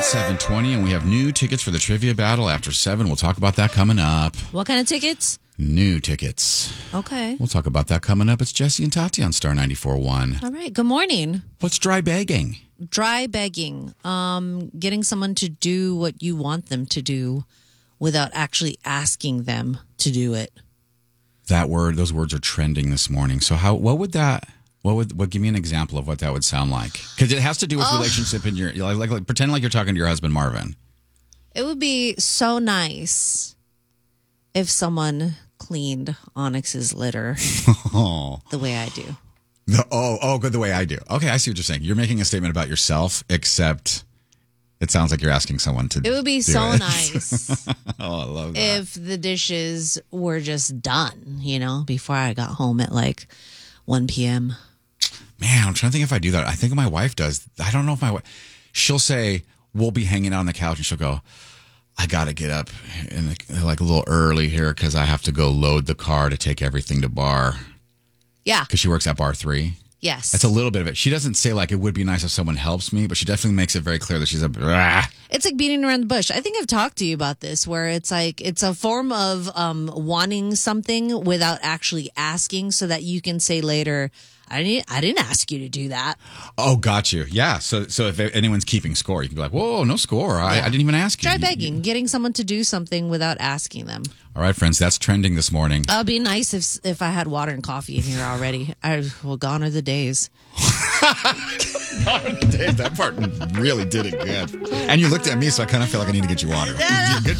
7:20, and we have new tickets for the trivia battle after 7. We'll talk about that coming up. What kind of tickets? New tickets. Okay. We'll talk about that coming up. It's Jesse and Tati on Star 94.1. All right. Good morning. What's dry begging? Dry begging. Getting someone to do what you want them to do without actually asking them to do it. Those words are trending this morning. So give me an example of what that would sound like? Because it has to do with relationship in your, like pretend like you're talking to your husband, Marvin. It would be so nice if someone cleaned Onyx's litter the way I do. Good, the way I do. Okay, I see what you're saying. You're making a statement about yourself, except it sounds like you're asking someone to do it. It would be so nice I love that. if the dishes were just done, before I got home at like 1 p.m. Man, I'm trying to think if I do that. I think my wife does. I don't know if my wife... She'll say, we'll be hanging out on the couch, and she'll go, I got to get up like a little early here because I have to go load the car to take everything to bar. Yeah. Because she works at bar 3. Yes. That's a little bit of it. She doesn't say like it would be nice if someone helps me, but she definitely makes it very clear that she's It's like beating around the bush. I think I've talked to you about this, where it's like it's a form of wanting something without actually asking, so that you can say later, I didn't ask you to do that. Oh, got you. Yeah. So if anyone's keeping score, you can be like, whoa, no score. I didn't even ask you. Try begging, getting someone to do something without asking them. All right, friends, that's trending this morning. It'd be nice if I had water and coffee in here already. Gone are the days. That part really did it good. And you looked at me, so I kind of feel like I need to get you water. Good